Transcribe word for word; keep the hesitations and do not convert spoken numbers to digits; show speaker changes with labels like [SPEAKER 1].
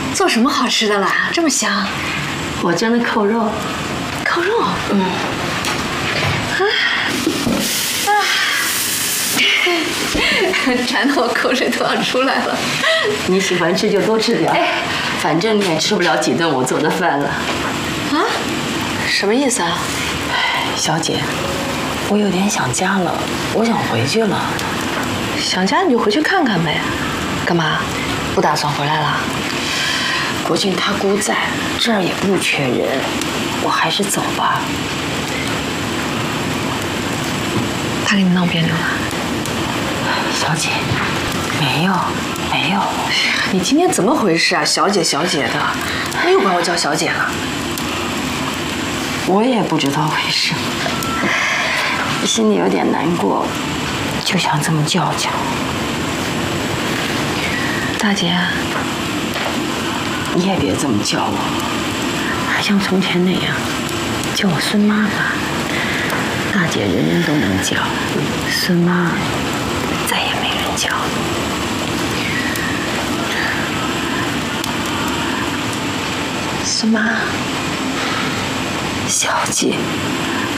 [SPEAKER 1] 做什么好吃的啦？这么香！
[SPEAKER 2] 我蒸的扣肉。
[SPEAKER 1] 扣肉？嗯。啊啊！馋得我口水都要出来了。
[SPEAKER 2] 你喜欢吃就多吃点，哎，反正你也吃不了几顿我做的饭了。
[SPEAKER 1] 啊？什么意思啊？
[SPEAKER 2] 小姐，我有点想家了，我想回去了。
[SPEAKER 1] 想家你就回去看看呗。干嘛？不打算回来了？
[SPEAKER 2] 国俊他姑在这儿也不缺人，我还是走吧。
[SPEAKER 1] 他跟你闹别扭了？
[SPEAKER 2] 小姐，没有，没有。
[SPEAKER 1] 你今天怎么回事啊？小姐，小姐的，他又管我叫小姐了。
[SPEAKER 2] 我也不知道为什么，心里有点难过，就想这么叫叫。
[SPEAKER 1] 大姐，
[SPEAKER 2] 你也别这么叫我，还像从前那样叫我孙妈吧。大姐人人都能叫，孙妈再也没人叫。
[SPEAKER 1] 孙妈，
[SPEAKER 2] 小姐，